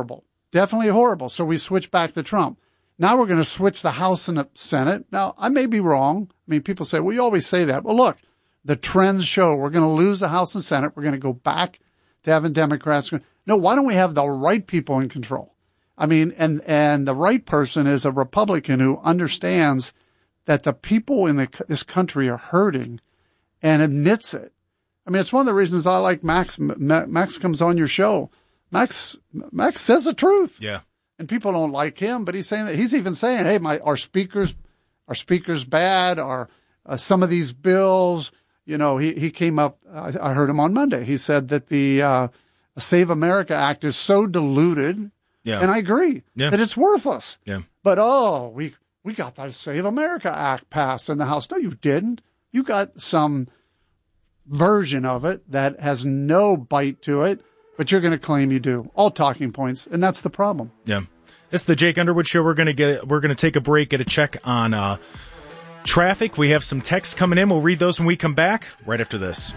horrible. Definitely horrible. So we switched back to Trump. Now we're going to switch the House and the Senate. Now, I may be wrong. I mean, people say, well, you always say that. Well, look, the trends show we're going to lose the House and Senate. We're going to go back to having Democrats. No, why don't we have the right people in control? I mean, and the right person is a Republican who understands that the people in this country are hurting and admits it. I mean, it's one of the reasons I like Max. Max comes on your show. Max says the truth. Yeah. And people don't like him, but he's saying that he's even saying, hey, our speaker's bad, some of these bills, you know, he came up, I heard him on Monday. He said that the Save America Act is so diluted. Yeah. And I agree that it's worthless. Yeah. But, we got the Save America Act passed in the House. No, you didn't. You got some version of it that has no bite to it, but you're going to claim you do. All talking points, and that's the problem. Yeah. It's the Jake Underwood Show. We're going to take a break, get a check on traffic. We have some texts coming in. We'll read those when we come back right after this.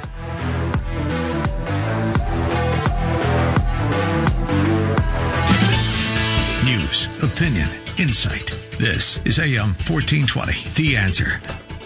News, opinion, insight. This is AM 1420, The Answer.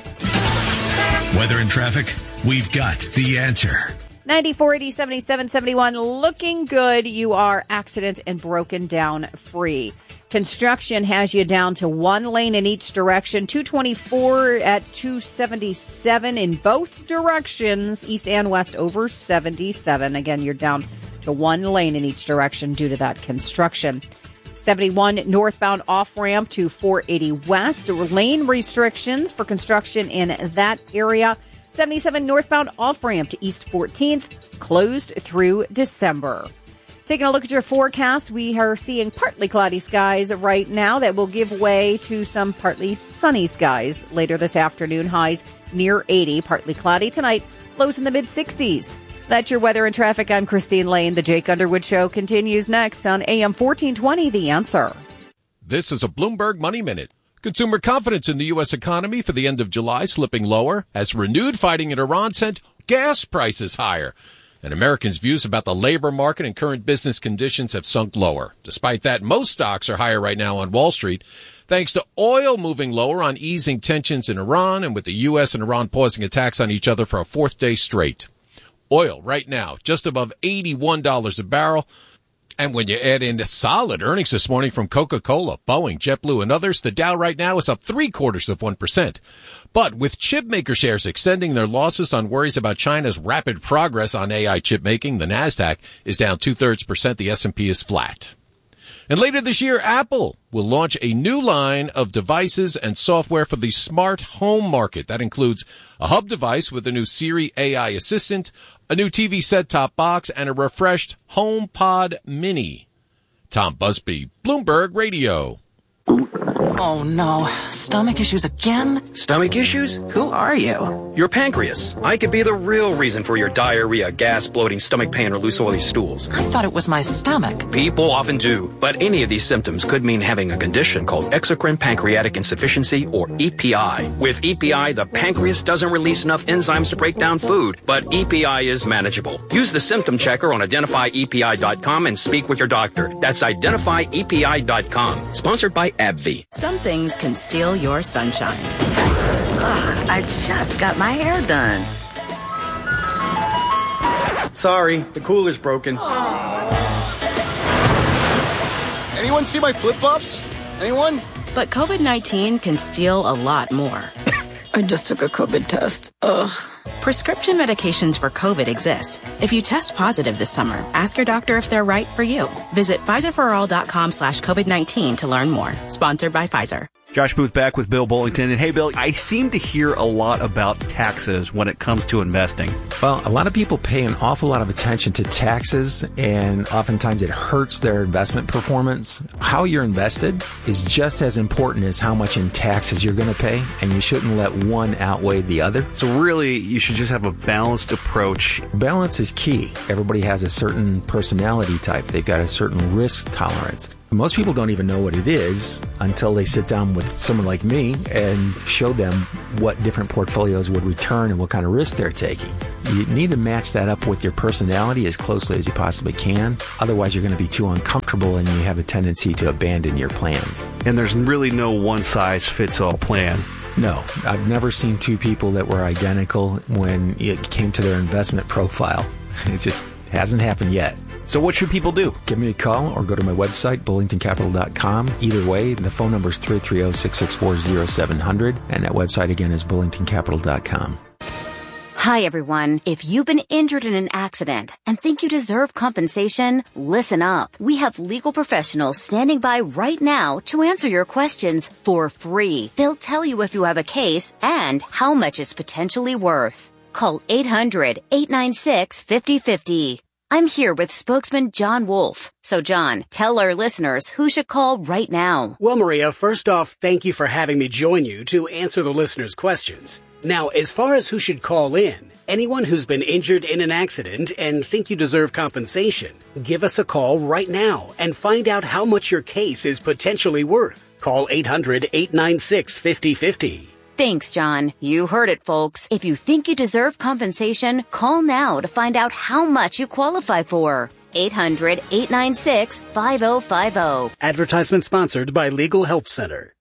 Weather and traffic, we've got the answer. 94, 80, 77, 71, looking good. You are accident and broken down free. Construction has you down to one lane in each direction. 224 at 277 in both directions, east and west, over 77. Again, you're down to one lane in each direction due to that construction. 71 northbound off-ramp to 480 west. Lane restrictions for construction in that area. 77 northbound off-ramp to East 14th, closed through December. Taking a look at your forecast, we are seeing partly cloudy skies right now that will give way to some partly sunny skies later this afternoon. Highs near 80, partly cloudy tonight, lows in the mid-60s. That's your weather and traffic. I'm Christine Lane. The Jake Underwood Show continues next on AM 1420, The Answer. This is a Bloomberg Money Minute. Consumer confidence in the U.S. economy for the end of July slipping lower as renewed fighting in Iran sent gas prices higher. And Americans' views about the labor market and current business conditions have sunk lower. Despite that, most stocks are higher right now on Wall Street, thanks to oil moving lower on easing tensions in Iran and with the U.S. and Iran pausing attacks on each other for a fourth day straight. Oil right now just above $81 a barrel. And when you add in the solid earnings this morning from Coca-Cola, Boeing, JetBlue, and others, the Dow right now is up 0.75%. But with chip maker shares extending their losses on worries about China's rapid progress on AI chip making, the Nasdaq is down 0.2%. The S&P is flat. And later this year, Apple will launch a new line of devices and software for the smart home market. That includes a hub device with a new Siri AI assistant, a new TV set-top box, and a refreshed HomePod Mini. Tom Busby, Bloomberg Radio. Oh no, stomach issues again? Stomach issues? Who are you? Your pancreas. I could be the real reason for your diarrhea, gas, bloating, stomach pain, or loose oily stools. I thought it was my stomach. People often do, but any of these symptoms could mean having a condition called exocrine pancreatic insufficiency, or EPI. With EPI, the pancreas doesn't release enough enzymes to break down food, but EPI is manageable. Use the symptom checker on identifyepi.com and speak with your doctor. That's identifyepi.com. Sponsored by AbbVie. Some things can steal your sunshine. Ugh, I just got my hair done. Sorry, the cooler's broken. Anyone see my flip-flops? Anyone? But COVID-19 can steal a lot more. I just took a COVID test. Ugh. Prescription medications for COVID exist. If you test positive this summer, ask your doctor if they're right for you. Visit PfizerForAll.com/COVID-19 to learn more. Sponsored by Pfizer. Josh Booth back with Bill Bullington. And hey, Bill, I seem to hear a lot about taxes when it comes to investing. Well, a lot of people pay an awful lot of attention to taxes, and oftentimes it hurts their investment performance. How you're invested is just as important as how much in taxes you're going to pay, and you shouldn't let one outweigh the other. So really, you should just have a balanced approach. Balance is key. Everybody has a certain personality type. They've got a certain risk tolerance. Most people don't even know what it is until they sit down with someone like me and show them what different portfolios would return and what kind of risk they're taking. You need to match that up with your personality as closely as you possibly can. Otherwise, you're going to be too uncomfortable and you have a tendency to abandon your plans. And there's really no one-size-fits-all plan. No, I've never seen two people that were identical when it came to their investment profile. It just hasn't happened yet. So what should people do? Give me a call or go to my website, bullingtoncapital.com. Either way, the phone number is 330-664-0700, and that website again is bullingtoncapital.com. Hi, everyone. If you've been injured in an accident and think you deserve compensation, listen up. We have legal professionals standing by right now to answer your questions for free. They'll tell you if you have a case and how much it's potentially worth. Call 800-896-5050. I'm here with spokesman John Wolf. So, John, tell our listeners who should call right now. Well, Maria, first off, thank you for having me join you to answer the listeners' questions. Now, as far as who should call in, anyone who's been injured in an accident and think you deserve compensation, give us a call right now and find out how much your case is potentially worth. Call 800-896-5050. Thanks, John. You heard it, folks. If you think you deserve compensation, call now to find out how much you qualify for. 800-896-5050. Advertisement sponsored by Legal Help Center.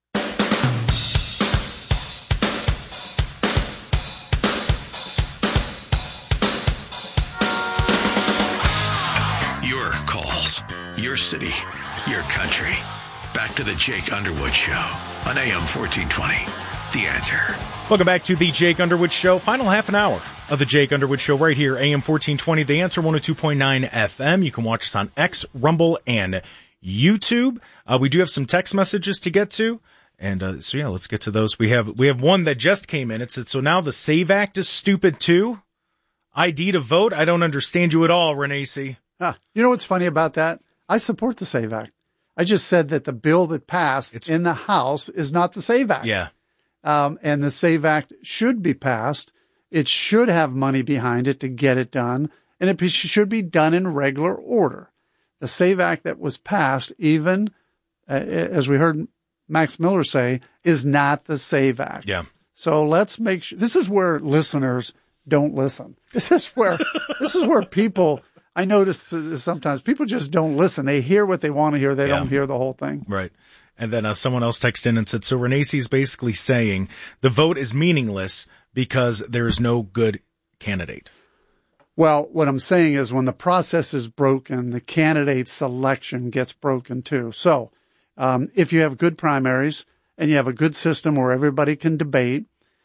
Your calls, your city, your country. Back to the Jake Underwood Show on AM 1420. The Answer. Welcome back to the Jake Underwood Show. Final half an hour of the Jake Underwood Show right here, AM 1420. The Answer 102.9 FM. You can watch us on X, Rumble, and YouTube. We do have some text messages to get to. And so, yeah, let's get to those. We have one that just came in. It said, so now the SAVE Act is stupid too? ID to vote? I don't understand you at all, Renee C. You know what's funny about that? I support the SAVE Act. I just said that the bill that passed in the House is not the SAVE Act. Yeah. And the SAVE Act should be passed. It should have money behind it to get it done, and it should be done in regular order. The SAVE Act that was passed, even as we heard Max Miller say, is not the SAVE Act. Yeah. So let's make sure. This is where listeners don't listen. This is where people. I notice sometimes people just don't listen. They hear what they want to hear. They don't hear the whole thing. Right. And then someone else texted in and said, so Renee C is basically saying the vote is meaningless because there is no good candidate. Well, what I'm saying is when the process is broken, the candidate selection gets broken too. So if you have good primaries and you have a good system where everybody can debate,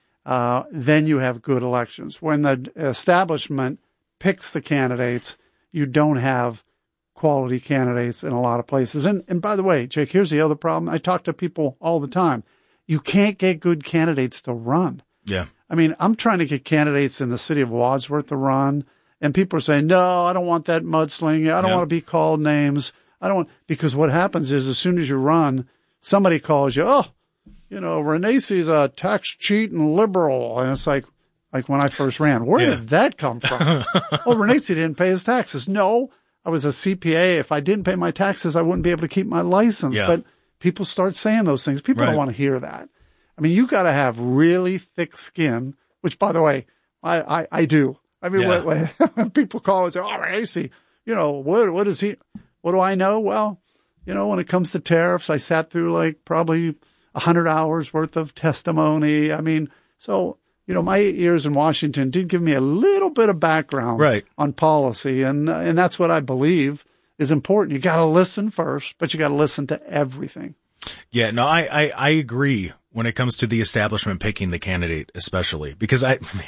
then you have good elections. When the establishment picks the candidates, you don't have quality candidates in a lot of places. And by the way, Jake, here's the other problem. I talk to people all the time. You can't get good candidates to run. Yeah. I mean, I'm trying to get candidates in the city of Wadsworth to run, and people are saying, no, I don't want that mudslinging. I don't want to be called names. Because what happens is as soon as you run, somebody calls you, Renee C's a tax cheat and liberal. And it's like when I first ran, where did that come from? Renee C didn't pay his taxes. No. I was a CPA. If I didn't pay my taxes, I wouldn't be able to keep my license. Yeah. But people start saying those things. People don't want to hear that. I mean, you got to have really thick skin, which, by the way, I do. I mean, when people call and say, AC, what is he? What do I know? Well, when it comes to tariffs, I sat through probably 100 hours worth of testimony. I mean, so my 8 years in Washington did give me a little bit of background on policy, and that's what I believe is important. You got to listen first, but you got to listen to everything. Yeah, no, I agree when it comes to the establishment picking the candidate, especially because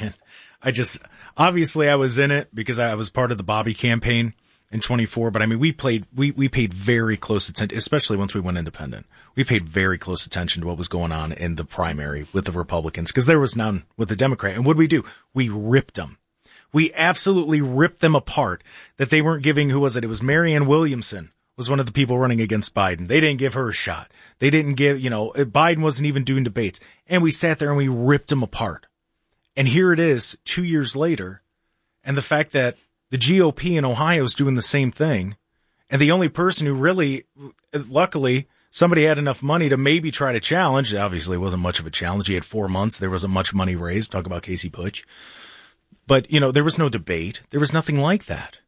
obviously I was in it because I was part of the Bobby campaign in 24, but I mean, we paid very close attention, especially once we went independent. We paid very close attention to what was going on in the primary with the Republicans because there was none with the Democrat. And what did we do? We ripped them. We absolutely ripped them apart that they weren't giving, who was it? It was Marianne Williamson was one of the people running against Biden. They didn't give her a shot. They didn't give, Biden wasn't even doing debates. And we sat there and we ripped them apart. And here it is 2 years later. And the fact that the GOP in Ohio is doing the same thing. And the only person who really, luckily, somebody had enough money to maybe try to challenge. Obviously, it wasn't much of a challenge. He had 4 months. There wasn't much money raised. Talk about Casey Butch. But, there was no debate. There was nothing like that.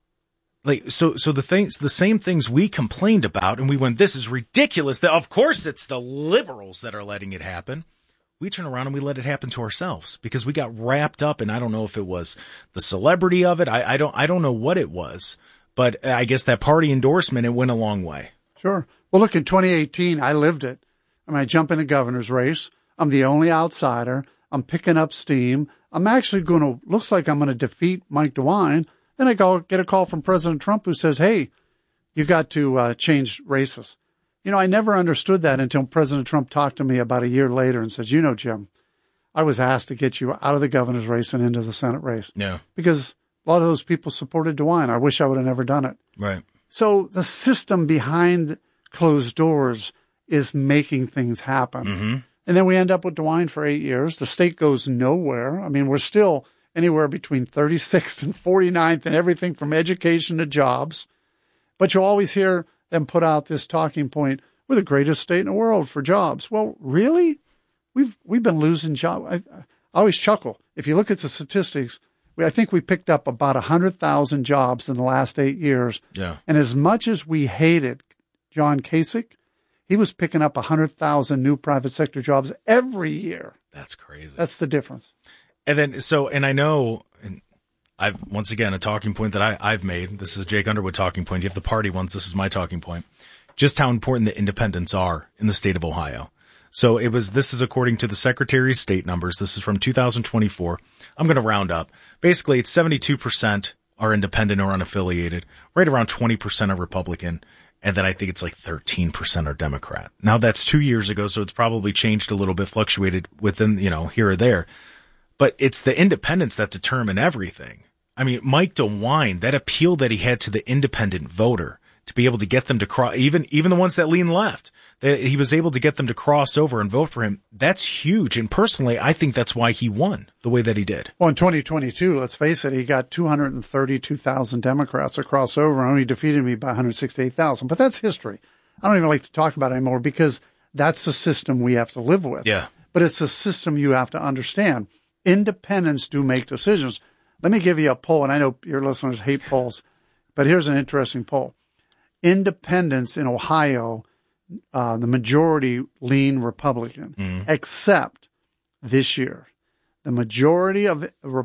So the same things we complained about, and we went, this is ridiculous. Of course it's the liberals that are letting it happen. We turn around and we let it happen to ourselves because we got wrapped up, and I don't know if it was the celebrity of it. I don't know what it was, but I guess that party endorsement, it went a long way. Sure. Well, look, in 2018, I lived it. I jump in the governor's race. I'm the only outsider. I'm picking up steam. I'm actually looks like I'm going to defeat Mike DeWine. Then I get a call from President Trump who says, hey, you got to change races. I never understood that until President Trump talked to me about a year later and says, Jim, I was asked to get you out of the governor's race and into the Senate race. Yeah. Because a lot of those people supported DeWine. I wish I would have never done it. Right. So the system behind closed doors is making things happen. Mm-hmm. And then we end up with DeWine for 8 years. The state goes nowhere. We're still anywhere between 36th and 49th and everything from education to jobs. But you'll always hear them put out this talking point, we're the greatest state in the world for jobs. Well, really? We've been losing jobs. I always chuckle. If you look at the statistics, I think we picked up about 100,000 jobs in the last 8 years. Yeah. And as much as we hated John Kasich, he was picking up 100,000 new private sector jobs every year. That's crazy. That's the difference. And then, and I know, and I've, once again, a talking point that I've made. This is a Jake Underwood talking point. You have the party ones. This is my talking point. Just how important the independents are in the state of Ohio. So this is according to the Secretary of State numbers. This is from 2024. I'm going to round up. Basically, it's 72% are independent or unaffiliated. Right around 20% are Republican. And then I think it's like 13% are Democrat. Now that's 2 years ago, so it's probably changed a little bit, fluctuated within, here or there. But it's the independents that determine everything. Mike DeWine, that appeal that he had to the independent voter to be able to get them to cross, even the ones that lean left, he was able to get them to cross over and vote for him. That's huge. And personally, I think that's why he won the way that he did. Well, in 2022, let's face it, he got 232,000 Democrats to cross over and only defeated me by 168,000. But that's history. I don't even like to talk about it anymore because that's the system we have to live with. Yeah. But it's a system you have to understand. Independents do make decisions. Let me give you a poll, and I know your listeners hate polls, but here's an interesting poll. Independents in Ohio, the majority lean Republican, except this year. The majority of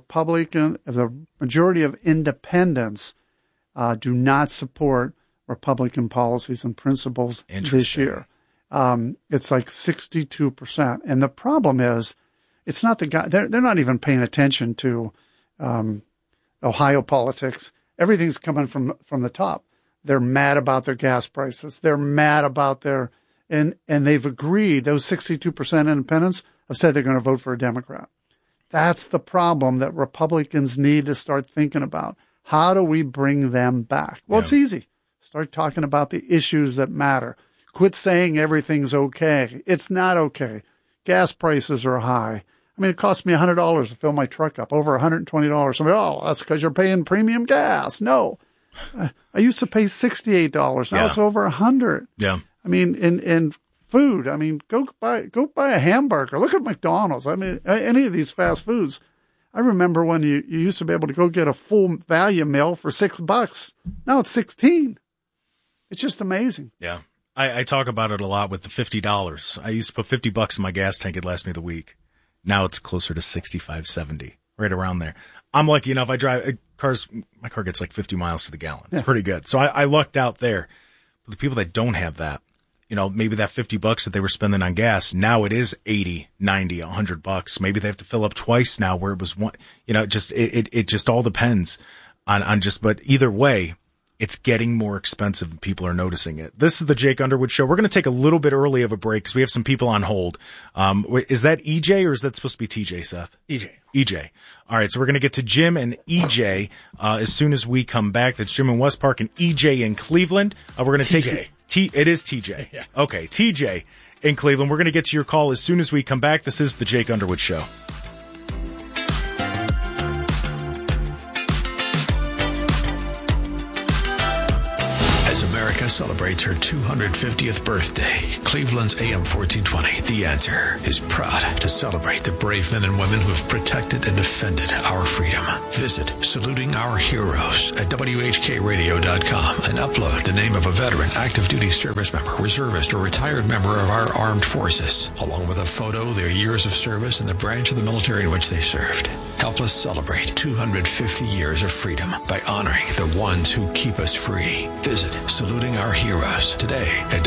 independents do not support Republican policies and principles this year. It's like 62%. And the problem is, it's not the guy, they're not even paying attention to Ohio politics. Everything's coming from the top. They're mad about their gas prices. They're mad about and they've agreed, those 62% independents have said they're going to vote for a Democrat. That's the problem that Republicans need to start thinking about. How do we bring them back? Well, It's easy. Start talking about the issues that matter. Quit saying everything's okay. It's not okay. Gas prices are high. It cost me $100 to fill my truck up, over $120. That's because you're paying premium gas. No. I used to pay $68. Now it's over $100. Yeah. In food, go buy a hamburger. Look at McDonald's. Any of these fast foods. I remember when you used to be able to go get a full value meal for $6. Now it's $16. It's just amazing. Yeah. I talk about it a lot with the $50. I used to put $50 in my gas tank. It'd last me the week. Now it's closer to 65, 70, right around there. I'm lucky enough. I drive my car gets like 50 miles to the gallon. It's pretty good. So I lucked out there. But the people that don't have that, maybe that $50 that they were spending on gas, now it is 80, 90, $100. Maybe they have to fill up twice now where it was one, it just all depends on but either way, it's getting more expensive and people are noticing it. This is the Jake Underwood Show. We're going to take a little bit early of a break because we have some people on hold. Is that EJ or is that supposed to be TJ, Seth? EJ. All right, so we're going to get to Jim and EJ as soon as we come back. That's Jim in West Park and EJ in Cleveland. We're going to take it is TJ. Yeah. Okay, TJ in Cleveland. We're going to get to your call as soon as we come back. This is the Jake Underwood Show. America celebrates her 250th birthday, Cleveland's AM 1420, The Answer, is proud to celebrate the brave men and women who have protected and defended our freedom. Visit Saluting Our Heroes at WHKRadio.com and upload the name of a veteran, active duty service member, reservist, or retired member of our armed forces, along with a photo, their years of service, and the branch of the military in which they served. Help us celebrate 250 years of freedom by honoring the ones who keep us free. Visit Saluting Our Heroes today at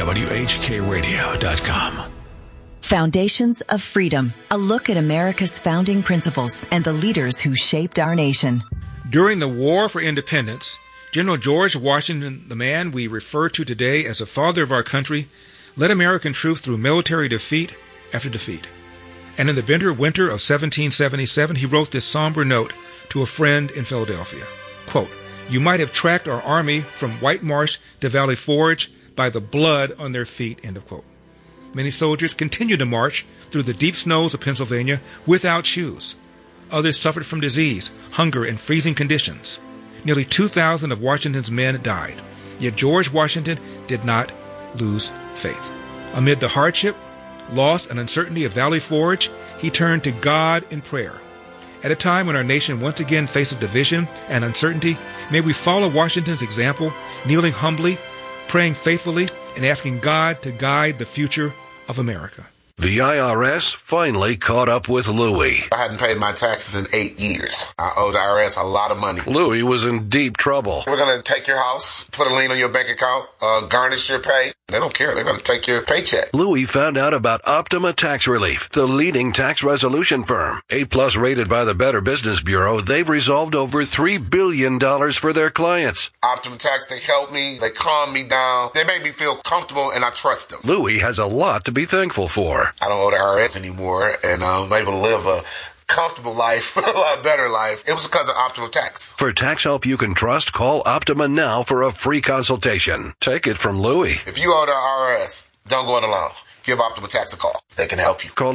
WHKRadio.com. Foundations of Freedom, a look at America's founding principles and the leaders who shaped our nation. During the War for Independence, General George Washington, the man we refer to today as the father of our country, led American troops through military defeat after defeat. And in the bitter winter of 1777, he wrote this somber note to a friend in Philadelphia. Quote, "You might have tracked our army from White Marsh to Valley Forge by the blood on their feet," end of quote. Many soldiers continued to march through the deep snows of Pennsylvania without shoes. Others suffered from disease, hunger, and freezing conditions. Nearly 2,000 of Washington's men died. Yet George Washington did not lose faith. Amid the hardship, loss, and uncertainty of Valley Forge, he turned to God in prayer. At a time when our nation once again faces division and uncertainty, may we follow Washington's example, kneeling humbly, praying faithfully, and asking God to guide the future of America. The IRS finally caught up with Louie. I hadn't paid my taxes in 8 years. I owe the IRS a lot of money. Louie was in deep trouble. We're going to take your house, put a lien on your bank account, garnish your pay. They don't care. They're going to take your paycheck. Louie found out about Optima Tax Relief, the leading tax resolution firm. A+ rated by the Better Business Bureau, they've resolved over $3 billion for their clients. Optima Tax, they help me. They calm me down. They make me feel comfortable, and I trust them. Louie has a lot to be thankful for. I don't owe the IRS anymore, and I'm able to live a comfortable life, a lot better life. It was because of Optima Tax. For tax help you can trust, call Optima now for a free consultation. Take it from Louie. If you owe the IRS, don't go it alone. Give Optima Tax a call. They can help you. Call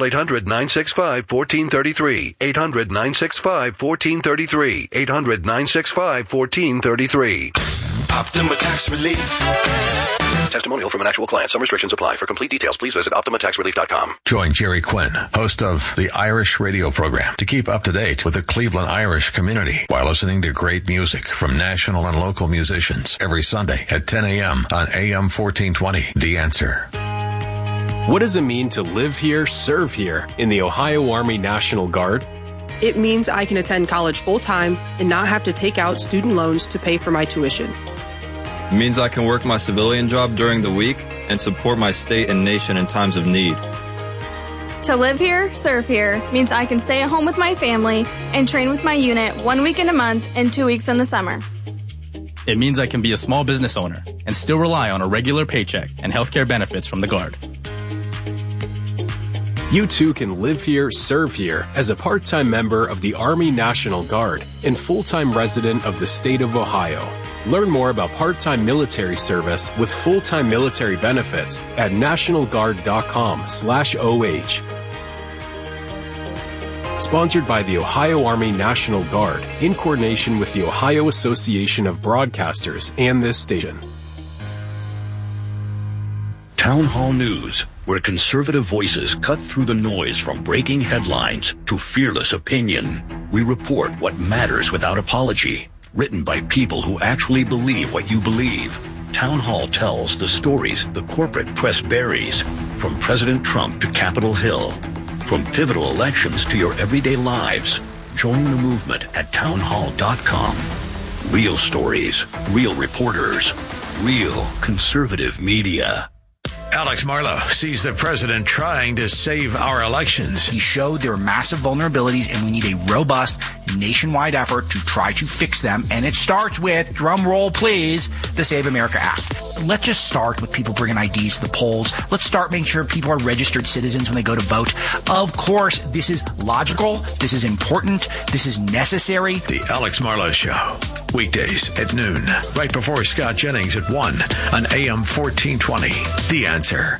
800-965-1433. 800-965-1433. 800-965-1433. Optima Tax Relief. Testimonial from an actual client. Some restrictions apply. For complete details, please visit OptimaTaxRelief.com. Join Jerry Quinn, host of the Irish radio program, to keep up to date with the Cleveland Irish community while listening to great music from national and local musicians every Sunday at 10 a.m. on AM 1420. The Answer. What does it mean to live here, serve here in the Ohio Army National Guard? It means I can attend college full-time and not have to take out student loans to pay for my tuition. It means I can work my civilian job during the week and support my state and nation in times of need. To live here, serve here, means I can stay at home with my family and train with my unit 1 weekend a month and 2 weeks in the summer. It means I can be a small business owner and still rely on a regular paycheck and healthcare benefits from the Guard. You too can live here, serve here as a part-time member of the Army National Guard and full-time resident of the state of Ohio. Learn more about part-time military service with full-time military benefits at nationalguard.com/OH. Sponsored by the Ohio Army National Guard in coordination with the Ohio Association of Broadcasters and this station. Town Hall News, where conservative voices cut through the noise from breaking headlines to fearless opinion. We report what matters without apology. Written by people who actually believe what you believe. Town Hall tells the stories the corporate press buries, from President Trump to Capitol Hill, from pivotal elections to your everyday lives. Join the movement at townhall.com. Real stories, real reporters, real conservative media. Alex Marlow sees the president trying to save our elections. He showed there are massive vulnerabilities and we need a robust nationwide effort to try to fix them. And it starts with, drum roll please, the Save America Act. Let's just start with people bringing IDs to the polls. Let's start making sure people are registered citizens when they go to vote. Of course, this is logical. This is important. This is necessary. The Alex Marlow Show. Weekdays at noon, right before Scott Jennings at 1 on AM 1420. The Answer.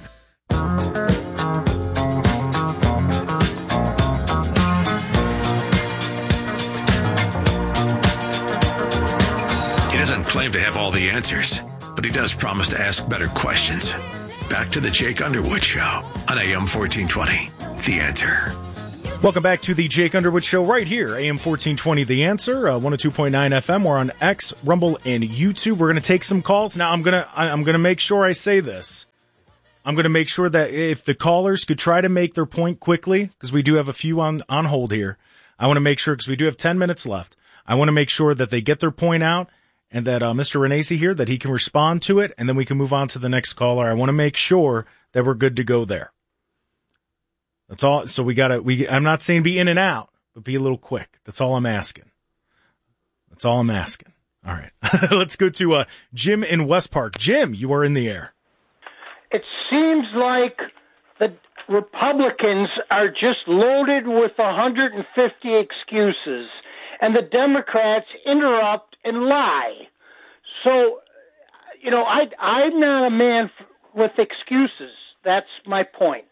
He doesn't claim to have all the answers, but but he does promise to ask better questions. Back to the Jake Underwood Show on AM 1420. The Answer. Welcome back to the Jake Underwood Show right here, AM 1420 The Answer, 102.9 FM. We're on X, Rumble, and YouTube. We're going to take some calls. Now, I'm going to make sure I say this. I'm going to make sure that if the callers could try to make their point quickly, because we do have a few on hold here. I want to make sure, because we do have 10 minutes left. I want to make sure that they get their point out and that Mr. Renacci here, that he can respond to it, and then we can move on to the next caller. I want to make sure that we're good to go there. That's all. So I'm not saying be in and out, but be a little quick. That's all I'm asking. All right. Let's go to Jim in West Park. Jim, you are in the air. It seems like the Republicans are just loaded with 150 excuses, and the Democrats interrupt and lie. So, I'm not a man with excuses. That's my point.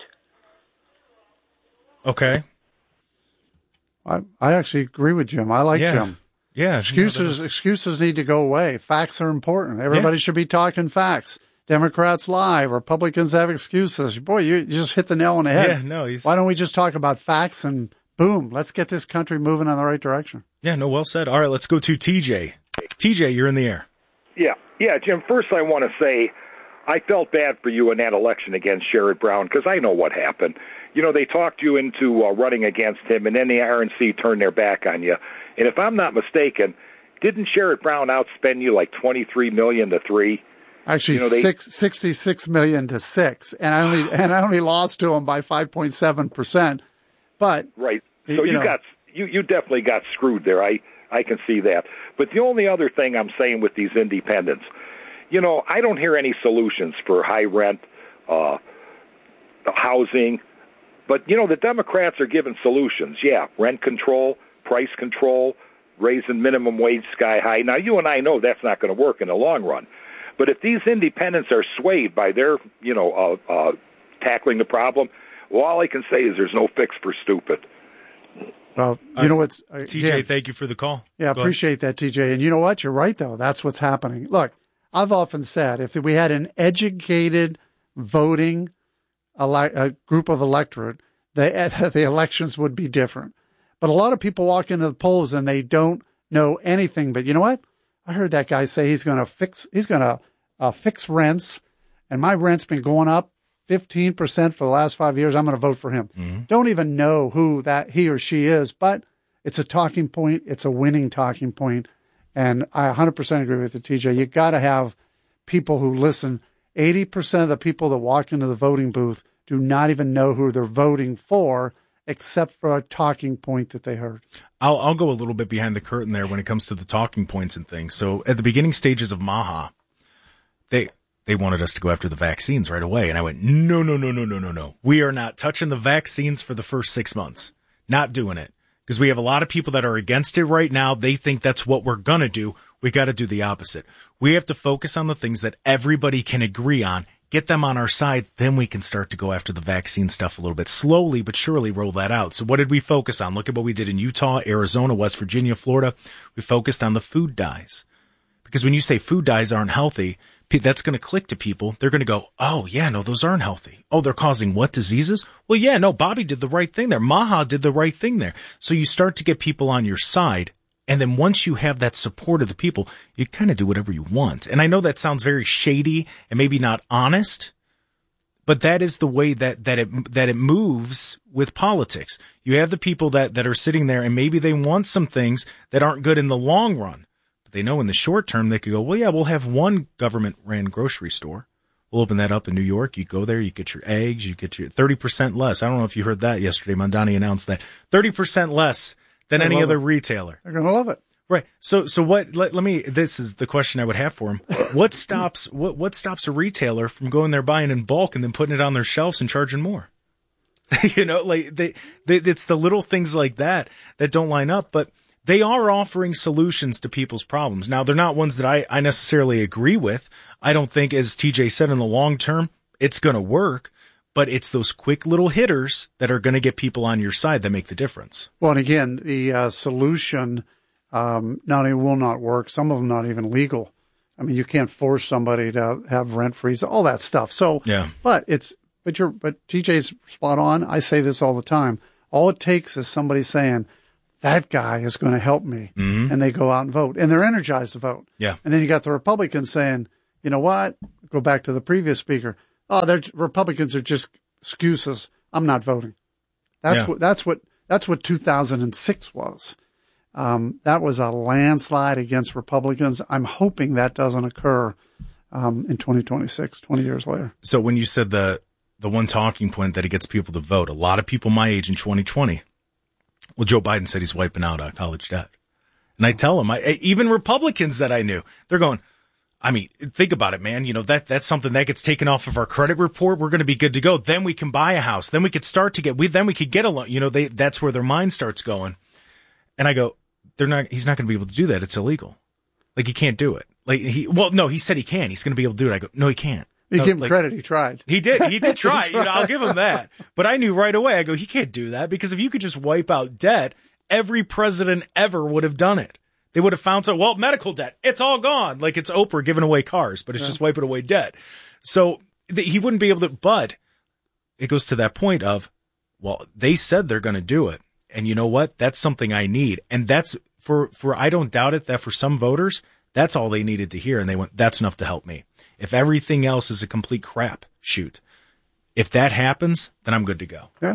Okay. I actually agree with Jim. I like Jim. Yeah. Excuses need to go away. Facts are important. Everybody should be talking facts. Democrats lie. Republicans have excuses. Boy, you just hit the nail on the head. Yeah, no. Why don't we just talk about facts and boom, let's get this country moving in the right direction. Yeah, no, well said. All right, let's go to TJ. TJ, you're in the air. Yeah, Jim, first I want to say I felt bad for you in that election against Sherrod Brown because I know what happened. They talked you into running against him, and then the RNC turned their back on you. And if I'm not mistaken, didn't Sherrod Brown outspend you like $23 million to $3 million? Actually, $66 million to $6 million, and I only lost to him by 5.7%. But right, so you definitely got screwed there. I can see that. But the only other thing I'm saying with these independents, I don't hear any solutions for high rent, housing. But, the Democrats are giving solutions. Yeah, rent control, price control, raising minimum wage sky high. Now, you and I know that's not going to work in the long run. But if these independents are swayed by their, tackling the problem, well, all I can say is there's no fix for stupid. Well, what's... TJ, thank you for the call. Yeah, appreciate that, TJ. And you know what? You're right, though. That's what's happening. Look, I've often said if we had an educated voting a group of electorate, the elections would be different. But a lot of people walk into the polls and they don't know anything. But you know what? I heard that guy say he's going to fix rents, and my rent's been going up 15% for the last 5 years. I'm going to vote for him. Mm-hmm. Don't even know who that he or she is, but it's a talking point. It's a winning talking point. And I 100% agree with you, TJ. You got to have people who listen. 80% of the people that walk into the voting booth do not even know who they're voting for, except for a talking point that they heard. I'll go a little bit behind the curtain there when it comes to the talking points and things. So at the beginning stages of Maha, they wanted us to go after the vaccines right away. And I went, no. We are not touching the vaccines for the first 6 months. Not doing it. Because we have a lot of people that are against it right now. They think that's what we're going to do. We got to do the opposite. We have to focus on the things that everybody can agree on, get them on our side, then we can start to go after the vaccine stuff a little bit. Slowly but surely roll that out. So what did we focus on? Look at what we did in Utah, Arizona, West Virginia, Florida. We focused on the food dyes. Because when you say food dyes aren't healthy, that's going to click to people. They're going to go, oh, yeah, no, those aren't healthy. Oh, they're causing what diseases? Well, yeah, no, Bobby did the right thing there. Maha did the right thing there. So you start to get people on your side. And then once you have that support of the people, you kind of do whatever you want. And I know that sounds very shady and maybe not honest, but that is the way that it moves with politics. You have the people that are sitting there and maybe they want some things that aren't good in the long run. But they know in the short term they could go, well, yeah, we'll have one government-ran grocery store. We'll open that up in New York. You go there, you get your eggs, you get your 30% less. I don't know if you heard that yesterday. Mondani announced that 30% less than any other retailer. They're going to love it. Right. So what, let me, this is the question I would have for him. What stops a retailer from going there buying in bulk and then putting it on their shelves and charging more? It's the little things like that don't line up, but they are offering solutions to people's problems. Now, they're not ones that I necessarily agree with. I don't think, as TJ said, in the long term, it's going to work. But it's those quick little hitters that are going to get people on your side that make the difference. Well, and again, the solution not only will not work, some of them not even legal. I mean, you can't force somebody to have rent freeze, all that stuff. So, yeah. But TJ's spot on. I say this all the time. All it takes is somebody saying, that guy is going to help me. Mm-hmm. And they go out and vote. And they're energized to vote. Yeah. And then you got the Republicans saying, you know what? Go back to the previous speaker. Oh, Republicans are just excuses. I'm not voting. That's what 2006 was. That was a landslide against Republicans. I'm hoping that doesn't occur in 2026, 20 years later. So when you said the one talking point that it gets people to vote, a lot of people my age in 2020, well, Joe Biden said he's wiping out college debt. And I tell them, even Republicans that I knew, they're going, I mean, think about it, man. You know, that's something that gets taken off of our credit report. We're going to be good to go. Then we can buy a house. Then we could start to then we could get a loan. You know, that's where their mind starts going. And I go, he's not going to be able to do that. It's illegal. Like, he can't do it. Like, he said he can. He's going to be able to do it. I go, no, he can't. You give him credit. He tried. He did try. You know, I'll give him that. But I knew right away. I go, he can't do that, because if you could just wipe out debt, every president ever would have done it. They would have found medical debt, it's all gone. Like, it's Oprah giving away cars, but it's just wiping away debt. So he wouldn't be able to, but it goes to that point of, well, they said they're going to do it. And you know what? That's something I need. And that's for I don't doubt it that for some voters, that's all they needed to hear. And they went, that's enough to help me. If everything else is a complete crap shoot, if that happens, then I'm good to go. Yeah.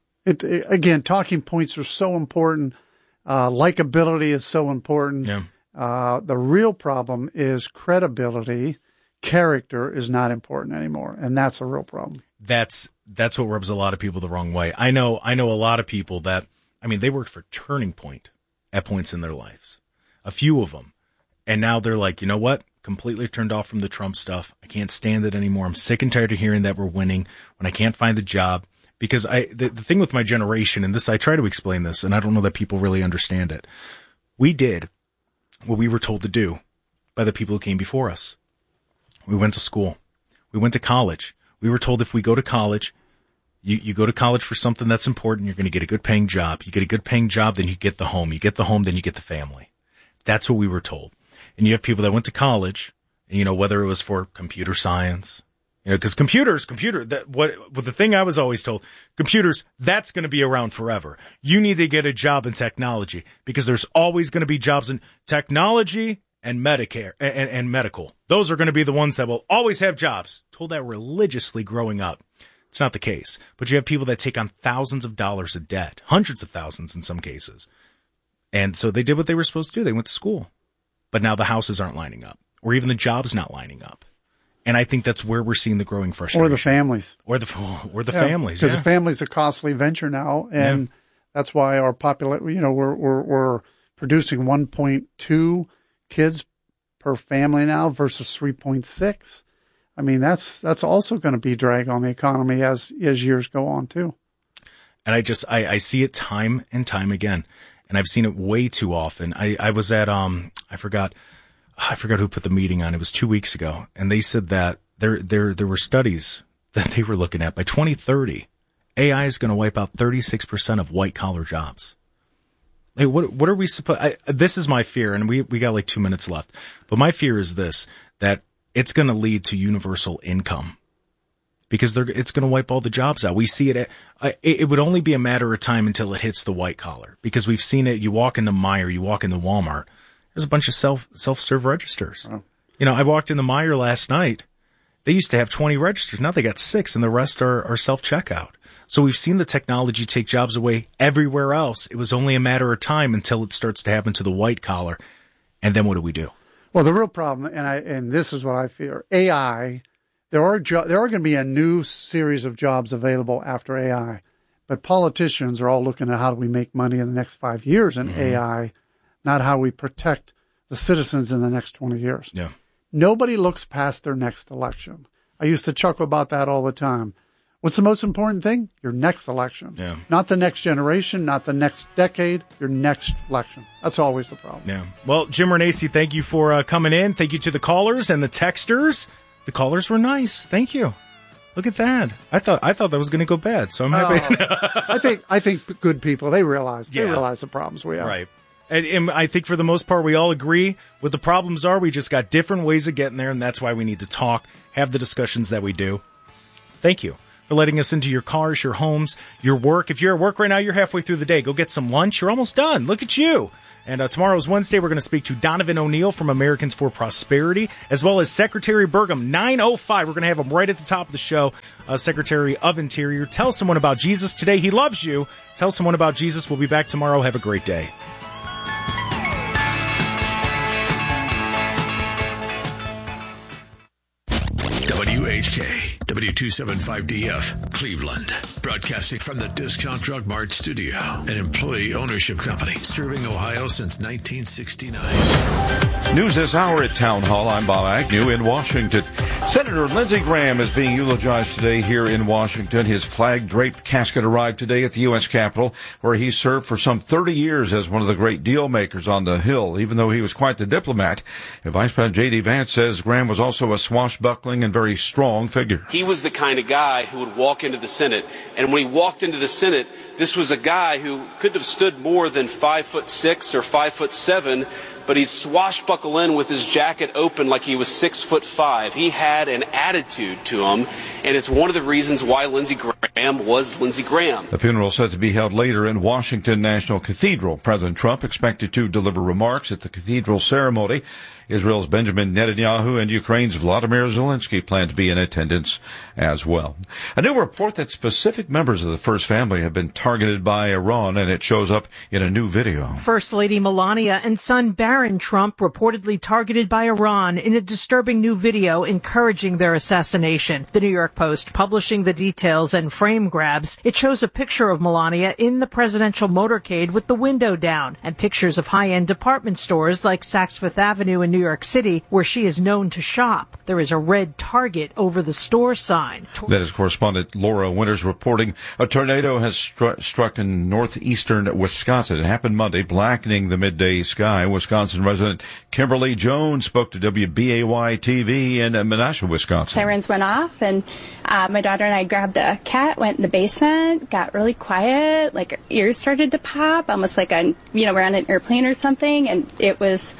Again, talking points are so important. Likability is so important. Yeah. The real problem is credibility. Character is not important anymore. And that's a real problem. That's what rubs a lot of people the wrong way. I know a lot of people that, I mean, they worked for Turning Point at points in their lives, a few of them. And now they're like, you know what? Completely turned off from the Trump stuff. I can't stand it anymore. I'm sick and tired of hearing that we're winning when I can't find the job. Because the thing with my generation, and this, I try to explain this, and I don't know that people really understand it. We did what we were told to do by the people who came before us. We went to school. We went to college. We were told if we go to college, you go to college for something that's important, you're going to get a good paying job. You get a good paying job, then you get the home. You get the home, then you get the family. That's what we were told. And you have people that went to college, and, you know, whether it was for computer science, you know, because the thing I was always told, computers, that's going to be around forever. You need to get a job in technology, because there's always going to be jobs in technology and Medicare and medical. Those are going to be the ones that will always have jobs. Told that religiously growing up. It's not the case. But you have people that take on thousands of dollars of debt, hundreds of thousands in some cases. And so they did what they were supposed to do. They went to school. But now the houses aren't lining up, or even the jobs not lining up. And I think that's where we're seeing the growing frustration. Or the families. Or the families. Because the family's a costly venture now. And that's why our population, you know, we're producing 1.2 kids per family now versus 3.6. I mean, that's also going to be a drag on the economy as years go on too. And I see it time and time again. And I've seen it way too often. I was at, I forgot who put the meeting on. It was 2 weeks ago. And they said that there were studies that they were looking at. By 2030, AI is going to wipe out 36% of white collar jobs. Like, what are we supposed, this is my fear, and we got like 2 minutes left. But my fear is this, that it's going to lead to universal income. Because it's going to wipe all the jobs out. We see it. It would only be a matter of time until it hits the white collar, because we've seen it. You walk into Meijer, you walk into Walmart. There's a bunch of self-serve registers. Oh. You know, I walked into Meijer last night. They used to have 20 registers. Now they got 6, and the rest are self-checkout. So we've seen the technology take jobs away everywhere else. It was only a matter of time until it starts to happen to the white collar. And then what do? Well, the real problem, and this is what I fear, AI. There are going to be a new series of jobs available after AI, but politicians are all looking at how do we make money in the next 5 years in AI, not how we protect the citizens in the next 20 years. Yeah. Nobody looks past their next election. I used to chuckle about that all the time. What's the most important thing? Your next election. Yeah. Not the next generation, not the next decade, your next election. That's always the problem. Yeah. Well, Jim Renacci, thank you for coming in. Thank you to the callers and the texters. The callers were nice. Thank you. Look at that. I thought that was going to go bad, so I'm happy. I think good people, they realize the problems we have. Right. And I think for the most part, we all agree what the problems are. We just got different ways of getting there, and that's why we need to talk, have the discussions that we do. Thank you for letting us into your cars, your homes, your work. If you're at work right now, you're halfway through the day. Go get some lunch. You're almost done. Look at you. And tomorrow's Wednesday. We're going to speak to Donovan O'Neill from Americans for Prosperity, as well as Secretary Burgum, 9:05. We're going to have him right at the top of the show, Secretary of Interior. Tell someone about Jesus today. He loves you. Tell someone about Jesus. We'll be back tomorrow. Have a great day. WHK, W275DF, Cleveland. Broadcasting from the Discount Drug Mart studio, an employee ownership company serving Ohio since 1969. News this hour at Town Hall. I'm Bob Agnew in Washington. Senator Lindsey Graham is being eulogized today here in Washington. His flag-draped casket arrived today at the U.S. Capitol, where he served for some 30 years as one of the great deal makers on the Hill, even though he was quite the diplomat. Vice President J.D. Vance says Graham was also a swashbuckling and very strong figure. He was the kind of guy who would walk into the Senate, and when he walked into the Senate, this was a guy who couldn't have stood more than 5'6" or 5'7", but he'd swashbuckle in with his jacket open like he was 6'5". He had an attitude to him, and it's one of the reasons why Lindsey Graham was Lindsey Graham. The funeral set to be held later in Washington National Cathedral. President Trump expected to deliver remarks at the cathedral ceremony. Israel's Benjamin Netanyahu and Ukraine's Vladimir Zelensky plan to be in attendance as well. A new report that specific members of the First Family have been targeted by Iran, and it shows up in a new video. First Lady Melania and son Barron Trump reportedly targeted by Iran in a disturbing new video encouraging their assassination. The New York Post publishing the details and frame grabs. It shows a picture of Melania in the presidential motorcade with the window down, and pictures of high-end department stores like Saks Fifth Avenue in New York City, where she is known to shop. There is a red Target over the store sign. That is correspondent Laura Winters reporting. A tornado has struck in northeastern Wisconsin. It happened Monday, blackening the midday sky. Wisconsin resident Kimberly Jones spoke to WBAY-TV in Menasha, Wisconsin. Sirens went off, and my daughter and I grabbed a cat, went in the basement, got really quiet, like our ears started to pop, almost like we're on an airplane or something, and it was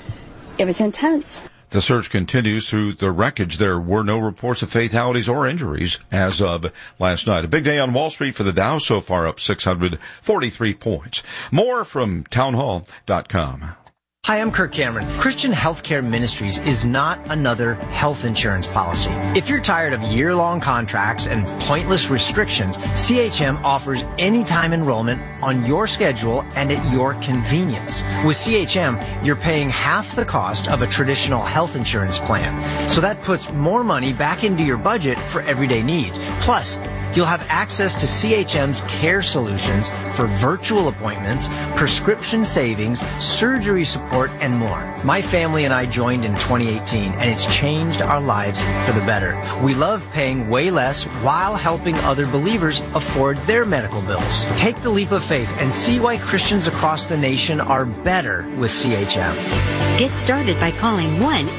intense. The search continues through the wreckage. There were no reports of fatalities or injuries as of last night. A big day on Wall Street for the Dow, so far up 643 points. More from townhall.com. Hi, I'm Kirk Cameron. Christian Healthcare Ministries is not another health insurance policy. If you're tired of year-long contracts and pointless restrictions, CHM offers anytime enrollment on your schedule and at your convenience. With CHM, you're paying half the cost of a traditional health insurance plan. So that puts more money back into your budget for everyday needs. Plus, you'll have access to CHM's care solutions for virtual appointments, prescription savings, surgery support, and more. My family and I joined in 2018, and it's changed our lives for the better. We love paying way less while helping other believers afford their medical bills. Take the leap of faith and see why Christians across the nation are better with CHM. Get started by calling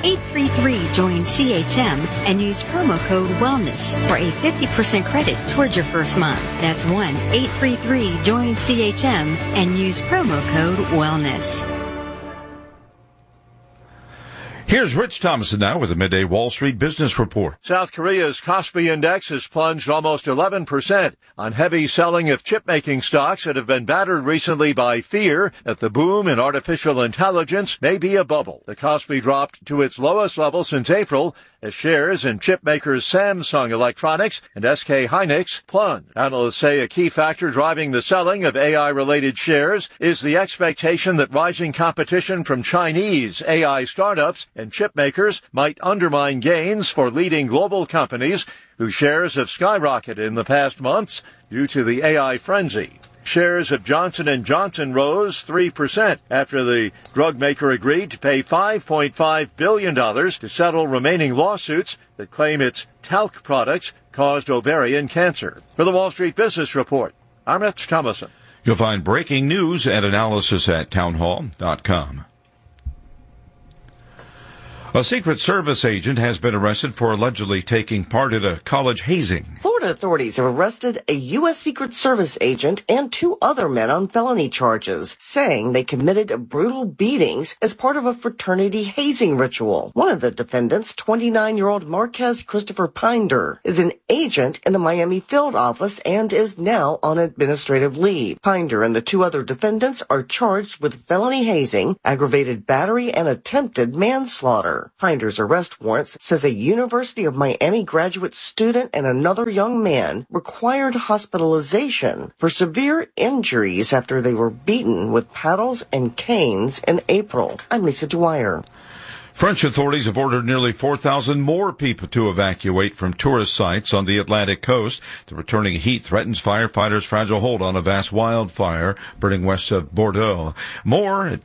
1-833-JOIN-CHM and use promo code WELLNESS for a 50% credit towards your first month. That's 1-833-JOIN-CHM and use promo code WELLNESS. Here's Rich Thomason now with the Midday Wall Street Business Report. South Korea's Kospi Index has plunged almost 11% on heavy selling of chip-making stocks that have been battered recently by fear that the boom in artificial intelligence may be a bubble. The Kospi dropped to its lowest level since April as shares in chip makers Samsung Electronics and SK Hynix plunged. Analysts say a key factor driving the selling of AI-related shares is the expectation that rising competition from Chinese AI startups and chip makers might undermine gains for leading global companies whose shares have skyrocketed in the past months due to the AI frenzy. Shares of Johnson & Johnson rose 3% after the drug maker agreed to pay $5.5 billion to settle remaining lawsuits that claim its talc products caused ovarian cancer. For the Wall Street Business Report, I'm Rich Thomason. You'll find breaking news and analysis at townhall.com. A Secret Service agent has been arrested for allegedly taking part in a college hazing. Florida authorities have arrested a U.S. Secret Service agent and 2 other men on felony charges, saying they committed brutal beatings as part of a fraternity hazing ritual. One of the defendants, 29-year-old Marquez Christopher Pinder, is an agent in the Miami field office and is now on administrative leave. Pinder and the 2 other defendants are charged with felony hazing, aggravated battery, and attempted manslaughter. Pinder's arrest warrant says a University of Miami graduate student and another young man required hospitalization for severe injuries after they were beaten with paddles and canes in April. I'm Lisa Dwyer. French authorities have ordered nearly 4,000 more people to evacuate from tourist sites on the Atlantic coast. The returning heat threatens firefighters' fragile hold on a vast wildfire burning west of Bordeaux. More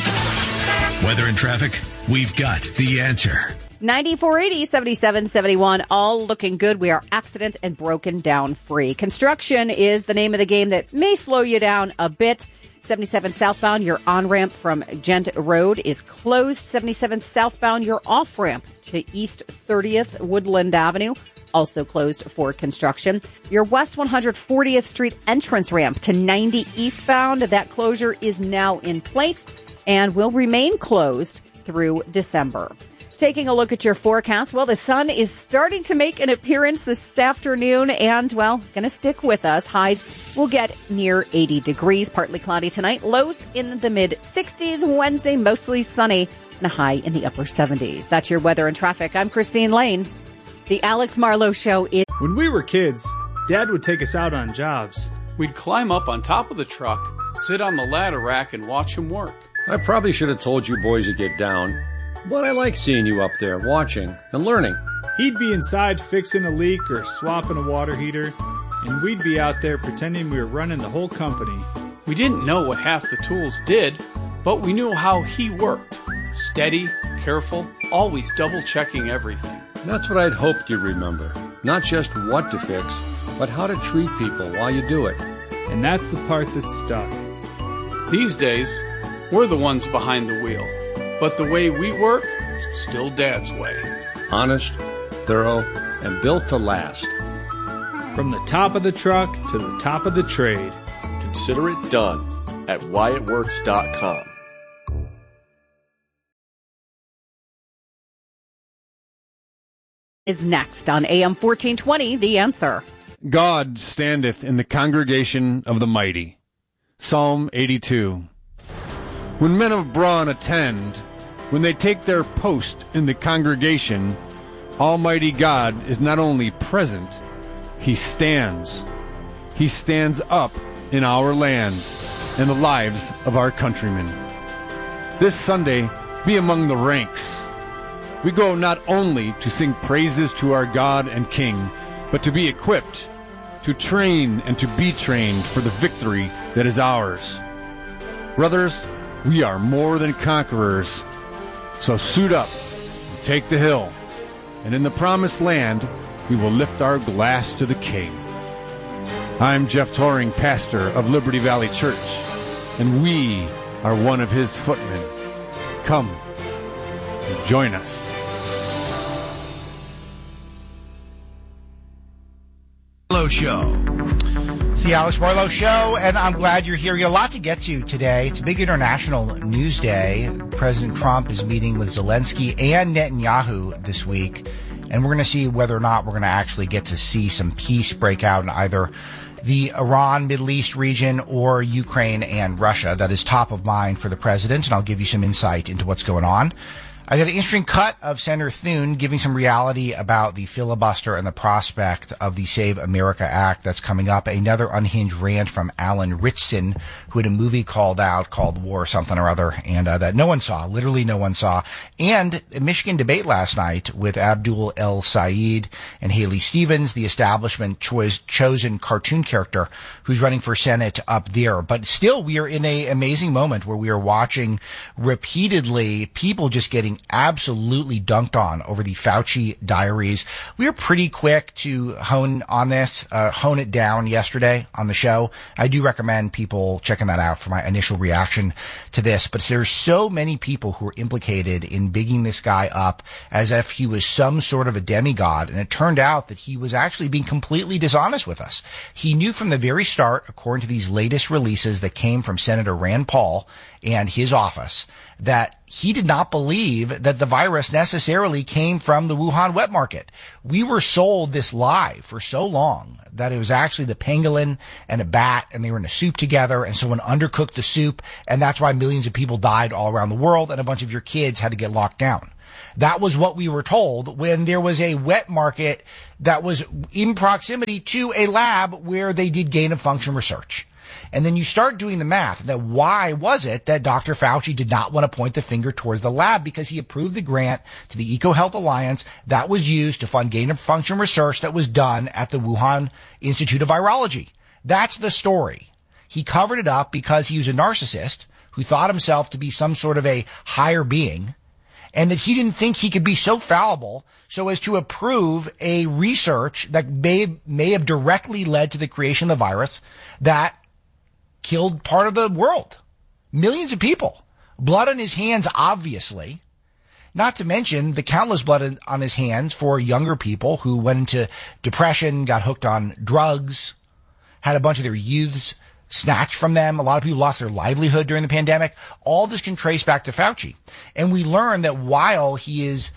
weather and traffic, we've got the answer. 94, 80, 77, 71, all looking good. We are accident and broken down free. Construction is the name of the game that may slow you down a bit. 77 southbound, your on-ramp from Gent Road is closed. 77 southbound, your off-ramp to East 30th Woodland Avenue, also closed for construction. Your West 140th Street entrance ramp to 90 eastbound, that closure is now in place and will remain closed through December. Taking a look at your forecast, well, the sun is starting to make an appearance this afternoon and, well, going to stick with us. Highs will get near 80 degrees, partly cloudy tonight. Lows in the mid-60s. Wednesday, mostly sunny and a high in the upper 70s. That's your weather and traffic. I'm Christine Lane. The Alex Marlowe Show is... When we were kids, Dad would take us out on jobs. We'd climb up on top of the truck, sit on the ladder rack, and watch him work. I probably should have told you boys to get down. But I like seeing you up there, watching and learning. He'd be inside fixing a leak or swapping a water heater, and we'd be out there pretending we were running the whole company. We didn't know what half the tools did, but we knew how he worked. Steady, careful, always double-checking everything. That's what I'd hoped you'd remember. Not just what to fix, but how to treat people while you do it. And that's the part that stuck. These days, we're the ones behind the wheel. But the way we work, still Dad's way. Honest, thorough, and built to last. From the top of the truck to the top of the trade. Consider it done at WyattWorks.com. Is next on AM 1420, The Answer. God standeth in the congregation of the mighty. Psalm 82. When men of brawn attend, when they take their post in the congregation, Almighty God is not only present, He stands. He stands up in our land and the lives of our countrymen. This Sunday, be among the ranks. We go not only to sing praises to our God and King, but to be equipped, to train and to be trained for the victory that is ours. Brothers, we are more than conquerors. So suit up and take the hill. And in the promised land, we will lift our glass to the King. I'm Jeff Toring, pastor of Liberty Valley Church, and we are one of his footmen. Come and join us. Show. It's the Alex Marlowe Show, and I'm glad you're here. We got a lot to get to today. It's a big international news day. President Trump is meeting with Zelensky and Netanyahu this week, and we're going to see whether or not we're going to actually get to see some peace break out in either the Iran, Middle East region or Ukraine and Russia. That is top of mind for the president, and I'll give you some insight into what's going on. I got an interesting cut of Senator Thune giving some reality about the filibuster and the prospect of the Save America Act that's coming up. Another unhinged rant from Alan Ritchson, who had a movie called War something or other, and that no one saw, literally no one saw. And a Michigan debate last night with Abdul El Sayed and Haley Stevens, the establishment chosen cartoon character who's running for Senate up there. But still, we are in an amazing moment where we are watching repeatedly people just getting getting absolutely dunked on over the Fauci diaries. We were pretty quick to hone it down yesterday on the show. I do recommend people checking that out for my initial reaction to this. But there's so many people who are implicated in bigging this guy up as if he was some sort of a demigod. And it turned out that he was actually being completely dishonest with us. He knew from the very start, according to these latest releases that came from Senator Rand Paul and his office, that he did not believe that the virus necessarily came from the Wuhan wet market. We were sold this lie for so long that it was actually the pangolin and a bat, and they were in a soup together, and someone undercooked the soup, and that's why millions of people died all around the world, and a bunch of your kids had to get locked down. That was what we were told when there was a wet market that was in proximity to a lab where they did gain-of-function research. And then you start doing the math that why was it that Dr. Fauci did not want to point the finger towards the lab? Because he approved the grant to the EcoHealth Alliance that was used to fund gain-of-function research that was done at the Wuhan Institute of Virology. That's the story. He covered it up because he was a narcissist who thought himself to be some sort of a higher being, and that he didn't think he could be so fallible so as to approve a research that may have directly led to the creation of the virus that killed part of the world. Millions of people. Blood on his hands, obviously. Not to mention the countless blood on his hands for younger people who went into depression, got hooked on drugs, had a bunch of their youths snatched from them. A lot of people lost their livelihood during the pandemic. All this can trace back to Fauci. And we learned that while he is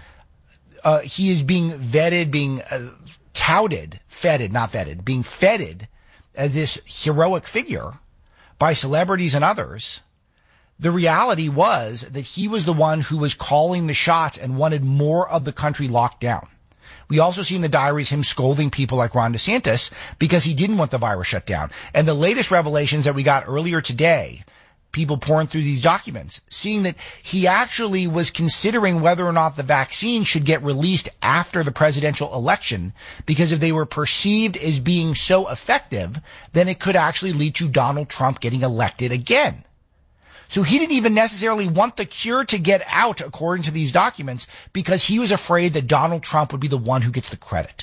being vetted, being touted, feted, not vetted, being feted as this heroic figure by celebrities and others, the reality was that he was the one who was calling the shots and wanted more of the country locked down. We also see in the diaries him scolding people like Ron DeSantis because he didn't want the virus shut down. And the latest revelations that we got earlier today, people pouring through these documents, seeing that he actually was considering whether or not the vaccine should get released after the presidential election, because if they were perceived as being so effective, then it could actually lead to Donald Trump getting elected again. So he didn't even necessarily want the cure to get out, according to these documents, because he was afraid that Donald Trump would be the one who gets the credit.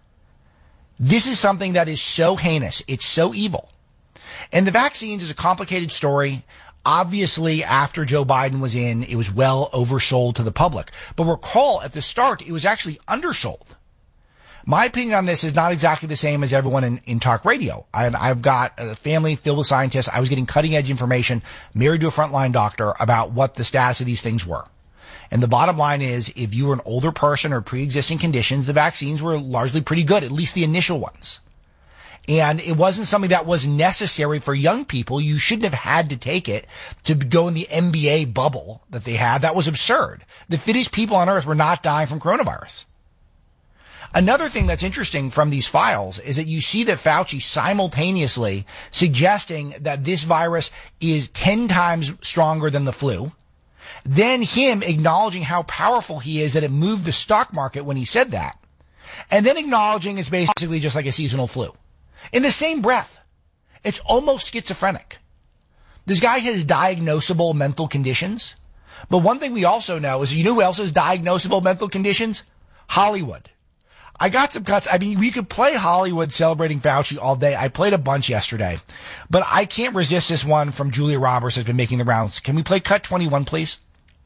This is something that is so heinous. It's so evil. And the vaccines is a complicated story. Obviously, after Joe Biden was in, it was well oversold to the public. But recall, at the start, it was actually undersold. My opinion on this is not exactly the same as everyone in talk radio. I've got a family filled with scientists. I was getting cutting-edge information, married to a frontline doctor, about what the status of these things were. And the bottom line is, if you were an older person or pre-existing conditions, the vaccines were largely pretty good, at least the initial ones. And it wasn't something that was necessary for young people. You shouldn't have had to take it to go in the NBA bubble that they had. That was absurd. The fittest people on earth were not dying from coronavirus. Another thing that's interesting from these files is that you see that Fauci simultaneously suggesting that this virus is 10 times stronger than the flu. Then him acknowledging how powerful he is, that it moved the stock market when he said that. And then acknowledging it's basically just like a seasonal flu. In the same breath. It's almost schizophrenic. This guy has diagnosable mental conditions. But one thing we also know is, you know who else has diagnosable mental conditions? Hollywood. I got some cuts. I mean, we could play Hollywood celebrating Fauci all day. I played a bunch yesterday. But I can't resist this one from Julia Roberts that's been making the rounds. Can we play cut 21, please?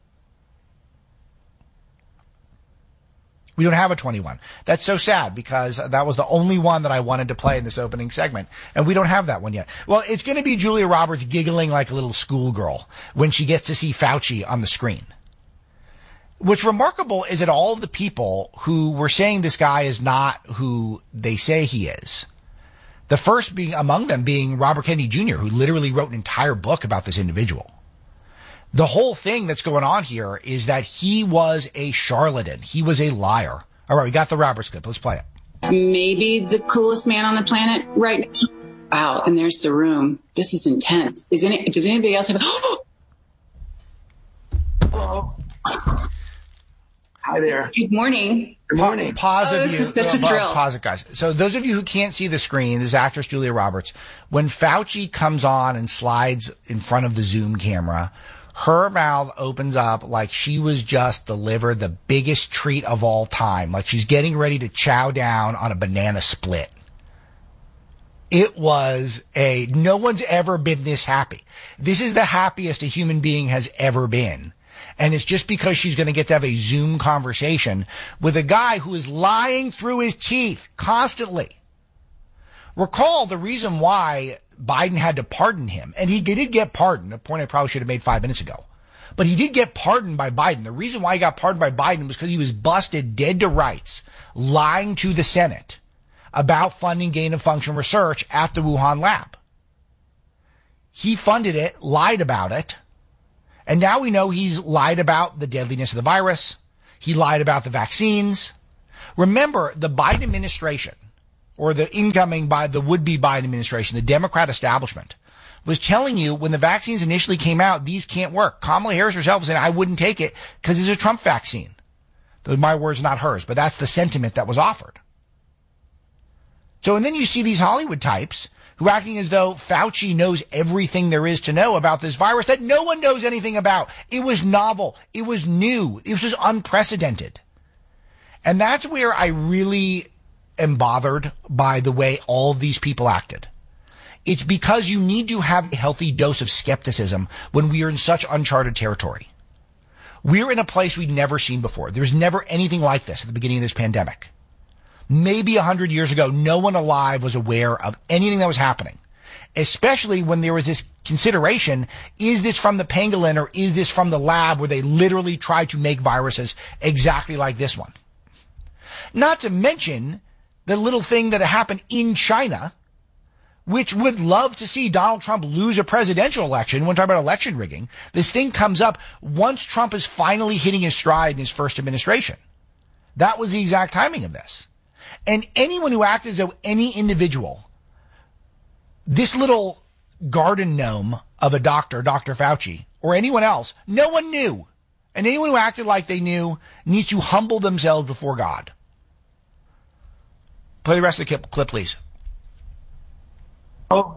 We don't have a 21. That's so sad, because that was the only one that I wanted to play in this opening segment. And we don't have that one yet. Well, it's going to be Julia Roberts giggling like a little schoolgirl when she gets to see Fauci on the screen. What's remarkable is that all of the people who were saying this guy is not who they say he is, the first being among them being Robert Kennedy Jr., who literally wrote an entire book about this individual. The whole thing that's going on here is that he was a charlatan. He was a liar. All right, we got the Roberts clip. Let's play it. Maybe the coolest man on the planet right now. Wow, and there's the room. This is intense. Does anybody else have Hello. Hi there. Good morning. Good morning. Pause of this is such a thrill. Pause it, guys. So those of you who can't see the screen, this is actress Julia Roberts. When Fauci comes on and slides in front of the Zoom camera, her mouth opens up like she was just delivered the biggest treat of all time, like she's getting ready to chow down on a banana split. It was no one's ever been this happy. This is the happiest a human being has ever been. And it's just because she's going to get to have a Zoom conversation with a guy who is lying through his teeth constantly. Recall the reason why Biden had to pardon him, and he did get pardoned, a point I probably should have made 5 minutes ago. But he did get pardoned by Biden. The reason why he got pardoned by Biden was because he was busted dead to rights, lying to the Senate about funding gain-of-function research at the Wuhan lab. He funded it, lied about it, and now we know he's lied about the deadliness of the virus. He lied about the vaccines. Remember, the Biden administration, or the would-be Biden administration, the Democrat establishment, was telling you when the vaccines initially came out, these can't work. Kamala Harris herself was saying, I wouldn't take it because it's a Trump vaccine. Those are my words, not hers, but that's the sentiment that was offered. So, and then you see these Hollywood types who are acting as though Fauci knows everything there is to know about this virus that no one knows anything about. It was novel. It was new. It was just unprecedented. And that's where I really am bothered by the way all of these people acted. It's because you need to have a healthy dose of skepticism when we are in such uncharted territory. We're in a place we've never seen before. There's never anything like this at the beginning of this pandemic. Maybe 100 years ago, no one alive was aware of anything that was happening, especially when there was this consideration, is this from the pangolin or is this from the lab where they literally tried to make viruses exactly like this one? Not to mention the little thing that happened in China, which would love to see Donald Trump lose a presidential election. When talking about election rigging, this thing comes up once Trump is finally hitting his stride in his first administration. That was the exact timing of this. And anyone who acted as though any individual, this little garden gnome of a doctor, Dr. Fauci, or anyone else, no one knew. And anyone who acted like they knew needs to humble themselves before God. Play the rest of the clip, please. Oh,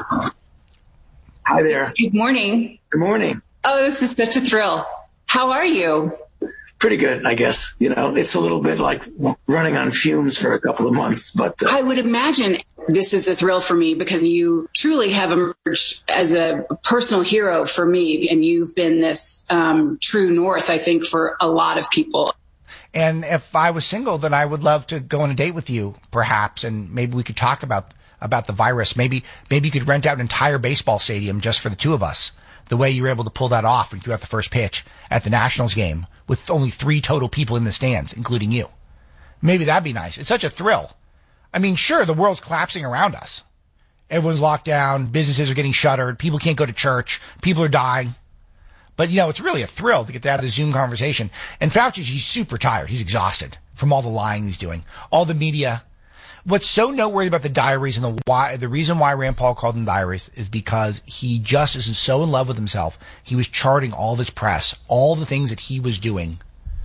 hi there. Good morning. Good morning. Oh, this is such a thrill. How are you? Pretty good, I guess. You know, it's a little bit like running on fumes for a couple of months, but I would imagine this is a thrill for me because you truly have emerged as a personal hero for me, and you've been this true north, I think, for a lot of people. And if I was single, then I would love to go on a date with you, perhaps, and maybe we could talk about the virus. Maybe you could rent out an entire baseball stadium just for the two of us, the way you were able to pull that off when you threw out the first pitch at the Nationals game with only 3 total people in the stands, including you. Maybe that'd be nice. It's such a thrill. I mean, sure, the world's collapsing around us. Everyone's locked down. Businesses are getting shuttered. People can't go to church. People are dying. But, you know, it's really a thrill to get to have the Zoom conversation. And Fauci, he's super tired. He's exhausted from all the lying he's doing. All the media. What's so noteworthy about the diaries and the reason why Rand Paul called them diaries is because he just is so in love with himself. He was charting all this press, all the things that he was doing.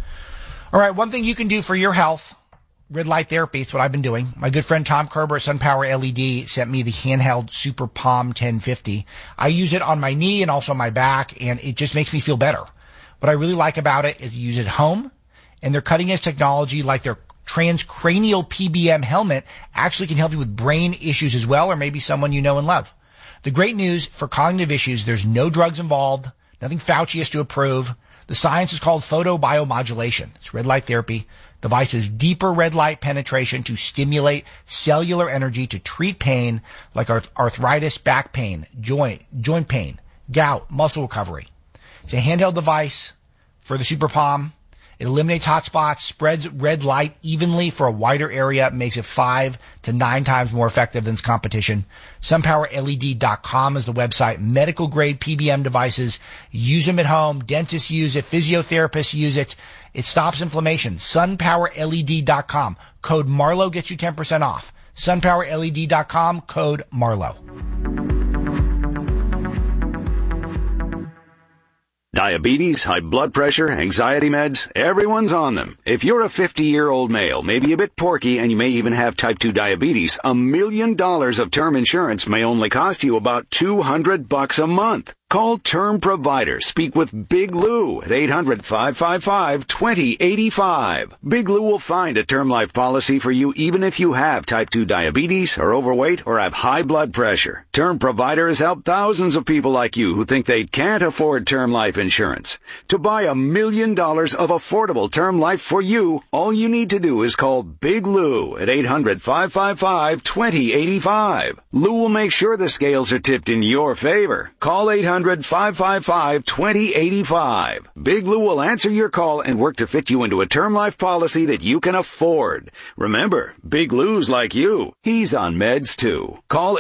All right, one thing you can do for your health, red light therapy, it's what I've been doing. My good friend Tom Kerber at SunPower LED sent me the handheld Super Palm 1050. I use it on my knee and also my back, and it just makes me feel better. What I really like about it is you use it at home, and their cutting-edge technology, like their transcranial PBM helmet, actually can help you with brain issues as well, or maybe someone you know and love. The great news for cognitive issues, there's no drugs involved, nothing Fauci has to approve. The science is called photobiomodulation. It's red light therapy. The device has deeper red light penetration to stimulate cellular energy to treat pain like arthritis, back pain, joint pain, gout, muscle recovery. It's a handheld device for the Super Palm. It eliminates hot spots, spreads red light evenly for a wider area, makes it 5 to 9 times more effective than its competition. SunPowerLED.com is the website. Medical grade PBM devices. Use them at home. Dentists use it. Physiotherapists use it. It stops inflammation. SunPowerLED.com. Code Marlowe gets you 10% off. SunPowerLED.com. Code Marlowe. Diabetes, high blood pressure, anxiety meds, everyone's on them. If you're a 50-year-old male, maybe a bit porky, and you may even have type 2 diabetes, $1 million of term insurance may only cost you about $200 a month. Call Term Provider. Speak with Big Lou at 800-555-2085. Big Lou will find a term life policy for you even if you have type 2 diabetes, are overweight, or have high blood pressure. Term Provider has helped thousands of people like you who think they can't afford term life insurance. To buy $1 million of affordable term life for you, all you need to do is call Big Lou at 800-555-2085. Lou will make sure the scales are tipped in your favor. Call 800-555-2085. Big Lou will answer your call and work to fit you into a term life policy that you can afford. Remember, Big Lou's like you. He's on meds too. Call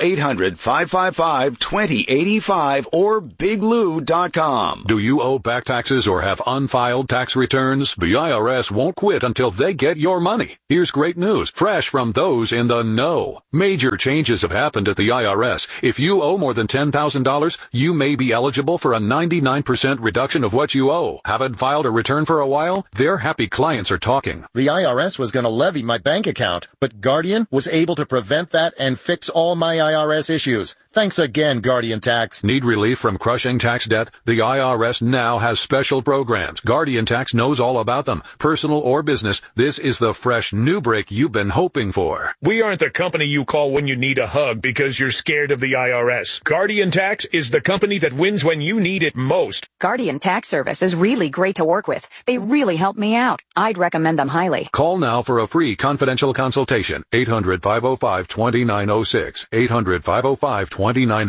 800-555-2085 or biglou.com. Do you owe back taxes or have unfiled tax returns? The IRS won't quit until they get your money. Here's great news, fresh from those in the know. Major changes have happened at the IRS. If you owe more than $10,000, you may be eligible for a 99% reduction of what you owe. Haven't filed a return for a while? Their happy clients are talking. The IRS was going to levy my bank account, but Guardian was able to prevent that and fix all my IRS issues. Thanks again, Guardian Tax. Need relief from crushing tax debt? The IRS now has special programs. Guardian Tax knows all about them. Personal or business, this is the fresh new break you've been hoping for. We aren't the company you call when you need a hug because you're scared of the IRS. Guardian Tax is the company that wins when you need it most. Guardian Tax Service is really great to work with. They really help me out. I'd recommend them highly. Call now for a free confidential consultation. 800-505-2906. 800-505-2906.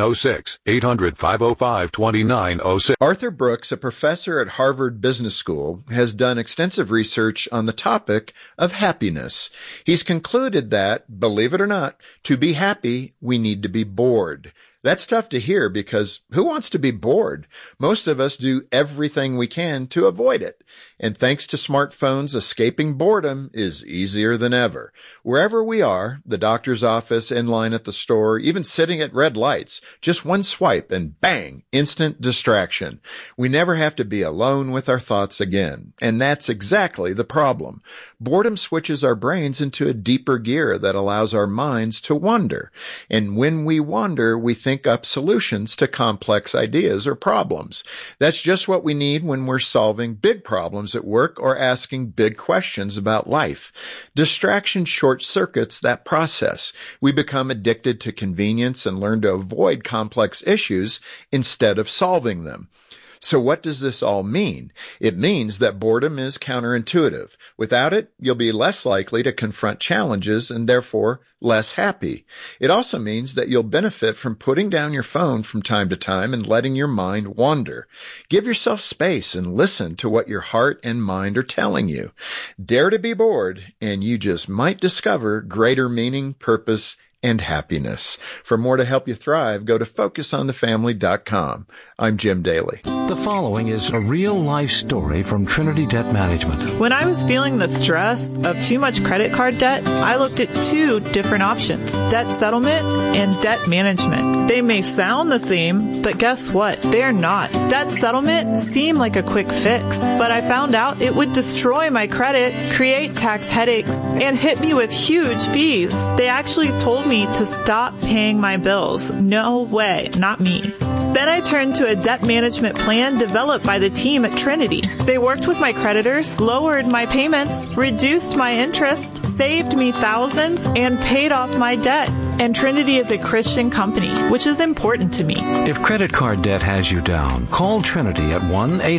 800-505-2906. Arthur Brooks, a professor at Harvard Business School, has done extensive research on the topic of happiness. He's concluded that, believe it or not, to be happy, we need to be bored. That's tough to hear because who wants to be bored? Most of us do everything we can to avoid it. And thanks to smartphones, escaping boredom is easier than ever. Wherever we are, the doctor's office, in line at the store, even sitting at red lights, just one swipe and bang, instant distraction. We never have to be alone with our thoughts again. And that's exactly the problem. Boredom switches our brains into a deeper gear that allows our minds to wander. And when we wander, we think up solutions to complex ideas or problems. That's just what we need when we're solving big problems at work or asking big questions about life. Distraction short circuits that process. We become addicted to convenience and learn to avoid complex issues instead of solving them. So what does this all mean? It means that boredom is counterintuitive. Without it, you'll be less likely to confront challenges and therefore less happy. It also means that you'll benefit from putting down your phone from time to time and letting your mind wander. Give yourself space and listen to what your heart and mind are telling you. Dare to be bored, and you just might discover greater meaning, purpose, and happiness. For more to help you thrive, go to FocusOnTheFamily.com. I'm Jim Daly. The following is a real-life story from Trinity Debt Management. When I was feeling the stress of too much credit card debt, I looked at two different options, debt settlement and debt management. They may sound the same, but guess what? They're not. Debt settlement seemed like a quick fix, but I found out it would destroy my credit, create tax headaches, and hit me with huge fees. They actually told me to stop paying my bills. No way, not me. Then I turned to a debt management plan developed by the team at Trinity. They worked with my creditors, lowered my payments, reduced my interest, saved me thousands, and paid off my debt. And Trinity is a Christian company, which is important to me. If credit card debt has you down, call Trinity at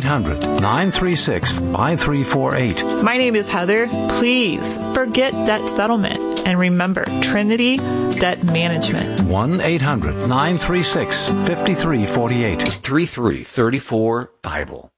1-800-936-5348. My name is Heather. Please forget debt settlement. And remember, Trinity Debt Management. 1-800-936-5348. 3334 Bible.